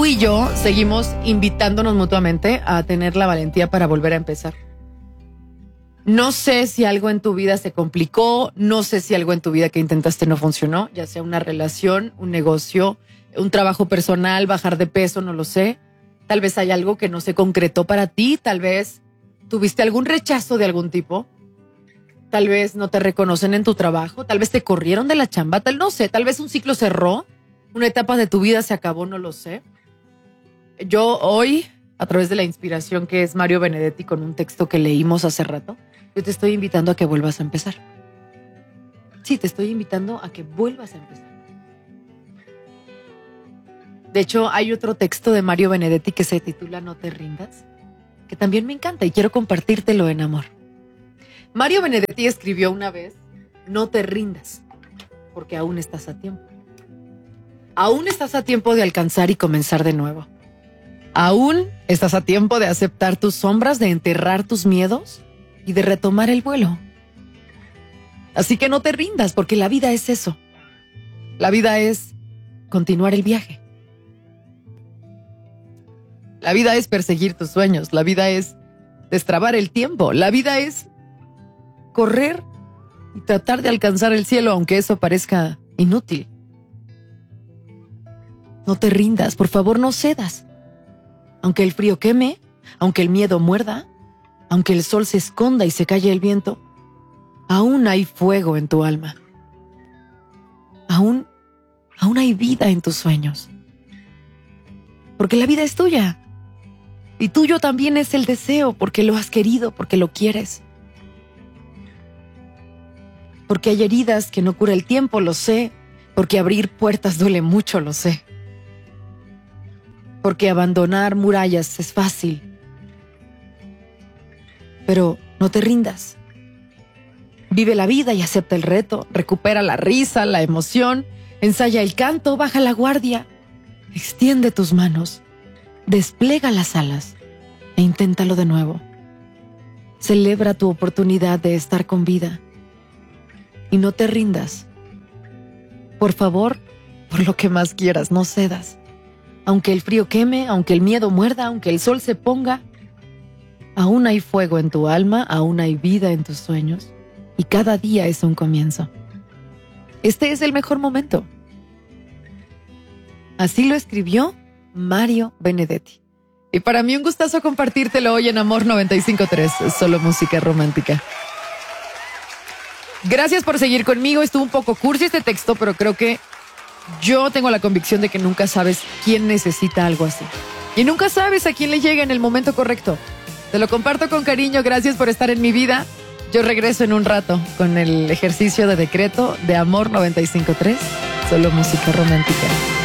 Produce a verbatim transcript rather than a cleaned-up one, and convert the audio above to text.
y yo seguimos invitándonos mutuamente a tener la valentía para volver a empezar. No sé si algo en tu vida se complicó, no sé si algo en tu vida que intentaste no funcionó, ya sea una relación, un negocio, un trabajo personal, bajar de peso, no lo sé. Tal vez hay algo que no se concretó para ti, tal vez tuviste algún rechazo de algún tipo, tal vez no te reconocen en tu trabajo, tal vez te corrieron de la chamba, tal no sé, tal vez un ciclo cerró, una etapa de tu vida se acabó, no lo sé. Yo hoy, a través de la inspiración que es Mario Benedetti con un texto que leímos hace rato, yo te estoy invitando a que vuelvas a empezar. Sí, te estoy invitando a que vuelvas a empezar. De hecho, hay otro texto de Mario Benedetti que se titula No te rindas, que también me encanta y quiero compartírtelo en amor. Mario Benedetti escribió una vez, no te rindas, porque aún estás a tiempo. Aún estás a tiempo de alcanzar y comenzar de nuevo. Aún estás a tiempo de aceptar tus sombras, de enterrar tus miedos y de retomar el vuelo. Así que no te rindas, porque la vida es eso. La vida es continuar el viaje. La vida es perseguir tus sueños. La vida es destrabar el tiempo. La vida es correr y tratar de alcanzar el cielo, aunque eso parezca inútil. No te rindas, por favor, no cedas. Aunque el frío queme, aunque el miedo muerda, aunque el sol se esconda y se calle el viento, aún hay fuego en tu alma. Aún, aún hay vida en tus sueños. Porque la vida es tuya. Y tuyo también es el deseo, porque lo has querido, porque lo quieres. Porque hay heridas que no cura el tiempo, lo sé. Porque abrir puertas duele mucho, lo sé. Porque abandonar murallas es fácil. Pero no te rindas. Vive la vida y acepta el reto. Recupera la risa, la emoción. Ensaya el canto, baja la guardia. Extiende tus manos. Desplega las alas e inténtalo de nuevo. Celebra tu oportunidad de estar con vida. Y no te rindas. Por favor, por lo que más quieras, no cedas. Aunque el frío queme, aunque el miedo muerda, aunque el sol se ponga, aún hay fuego en tu alma, aún hay vida en tus sueños, y cada día es un comienzo. Este es el mejor momento. Así lo escribió Mario Benedetti. Y para mí un gustazo compartírtelo hoy en Amor noventa y cinco punto tres, solo música romántica. Gracias por seguir conmigo. Estuvo un poco cursi este texto, pero creo que yo tengo la convicción de que nunca sabes quién necesita algo así. Y nunca sabes a quién le llega en el momento correcto. Te lo comparto con cariño. Gracias por estar en mi vida. Yo regreso en un rato con el ejercicio de decreto de Amor noventa y cinco punto tres, solo música romántica.